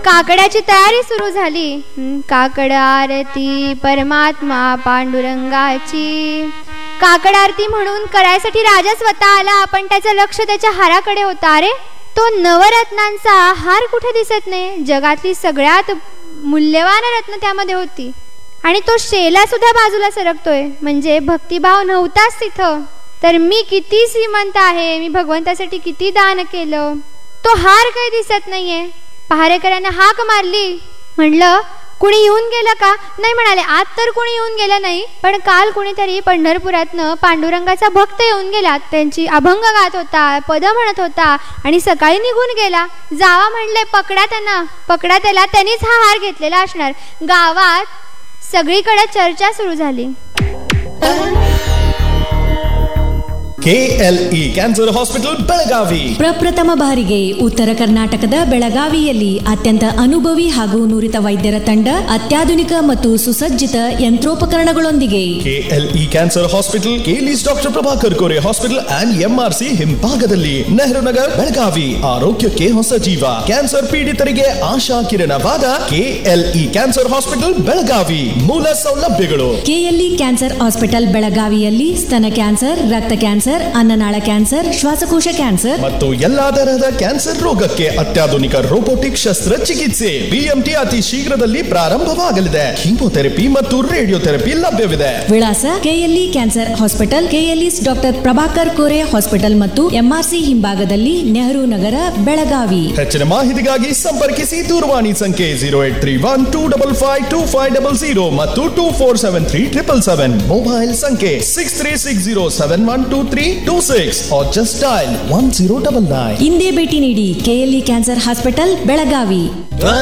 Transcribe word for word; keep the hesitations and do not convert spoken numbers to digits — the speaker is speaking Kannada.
काकड्याची तयारी सुरू झाली. काकड आरती परमात्मा पांडुरंगाची. काकड आरती म्हणून करायसाठी राजा स्वतः आला, पण त्याचं लक्ष त्याच्या हाराकडे होता. अरे तो नवरत्नांचा हार कुठे दिसत नाही. जगातली सगळ्यात मूल्यवान रत्न त्यामध्ये होती आणि तो शेला सुद्धा बाजूला सरकतोय. म्हणजे भक्तिभाव नव्हताच तिथं. तर मी किती श्रीमंत आहे, मी भगवंतासाठी किती दान केलं, तो हार काही दिसत नाहीये. पहारेकरांना हाक मारली, म्हणलं कुणी येऊन गेलं का? नाही म्हणाले, आज तर कुणी येऊन गेलं नाही, पण काल कुणीतरी पंढरपुरातनं पांडुरंगाचा भक्त येऊन गेला. त्यांची अभंग गात होता, पद म्हणत होता आणि सकाळी निघून गेला. जावा म्हणले, पकडा त्यांना, पकडा त्याला, त्यांनीच हा हार घेतलेला असणार. गावात सगळीकडे चर्चा सुरू झाली. ಕೆಎಲ್ಇ ಕ್ಯಾನ್ಸರ್ ಹಾಸ್ಪಿಟಲ್ ಬೆಳಗಾವಿ ಪ್ರಪ್ರಥಮ ಬಾರಿಗೆ ಉತ್ತರ ಕರ್ನಾಟಕದ ಬೆಳಗಾವಿಯಲ್ಲಿ ಅತ್ಯಂತ ಅನುಭವಿ ಹಾಗೂ ನುರಿತ ವೈದ್ಯರ ತಂಡ ಅತ್ಯಾಧುನಿಕ ಮತ್ತು ಸುಸಜ್ಜಿತ ಯಂತ್ರೋಪಕರಣಗಳೊಂದಿಗೆ KLE cancer hospital ಕೇಲಿಸ್ doctor Prabhakar Kore hospital and MRC ಹಿಂಭಾಗದಲ್ಲಿ ನೆಹರು ನಗರ್ ಬೆಳಗಾವಿ. ಆರೋಗ್ಯಕ್ಕೆ ಹೊಸ ಜೀವ. ಕ್ಯಾನ್ಸರ್ ಪೀಡಿತರಿಗೆ ಆಶಾ ಕಿರಣವಾದ ಕೆಎಲ್ಇ ಕ್ಯಾನ್ಸರ್ ಹಾಸ್ಪಿಟಲ್ ಬೆಳಗಾವಿ. ಮೂಲ ಸೌಲಭ್ಯಗಳು: ಕೆಎಲ್ಇ ಕ್ಯಾನ್ಸರ್ ಹಾಸ್ಪಿಟಲ್ ಬೆಳಗಾವಿಯಲ್ಲಿ ಸ್ತನ ಕ್ಯಾನ್ಸರ್, ರಕ್ತ ಕ್ಯಾನ್ಸರ್, ಅನ್ನನಾಳ ಕ್ಯಾನ್ಸರ್, ಶ್ವಾಸಕೋಶ ಕ್ಯಾನ್ಸರ್ ಮತ್ತು ಎಲ್ಲಾ ತರಹದ ಕ್ಯಾನ್ಸರ್ ರೋಗಕ್ಕೆ ಅತ್ಯಾಧುನಿಕ ರೋಬೋಟಿಕ್ ಶಸ್ತ್ರ ಚಿಕಿತ್ಸೆ. ಬಿಎಂಟಿ ಅತಿ ಶೀಘ್ರದಲ್ಲಿ ಪ್ರಾರಂಭವಾಗಲಿದೆ. ಕೀಮೋಥೆರಪಿ ಮತ್ತು ರೇಡಿಯೋಥೆರಪಿ ಲಭ್ಯವಿದೆ. ವಿಳಾಸ: KLE cancer hospital, KLE doctor Prabhakar Kore hospital ಮತ್ತು ಎಂಆರ್ಸಿ ಹಿಂಭಾಗದಲ್ಲಿ, ನೆಹರು ನಗರ, ಬೆಳಗಾವಿ. ಹೆಚ್ಚಿನ ಮಾಹಿತಿಗಾಗಿ ಸಂಪರ್ಕಿಸಿ. ದೂರವಾಣಿ ಸಂಖ್ಯೆ zero eight three one two double five two five double zero ಮತ್ತು two four seven three triple seven. Mobile ಸಂಖ್ಯೆ six three six zero seven one two three two six or just dial one zero double nine. ಇಂದೇ ಭೇಟಿ ನೀಡಿ ಕೆಎಲ್ಇ ಕ್ಯಾನ್ಸರ್ ಹಾಸ್ಪಿಟಲ್ ಬೆಳಗಾವಿ.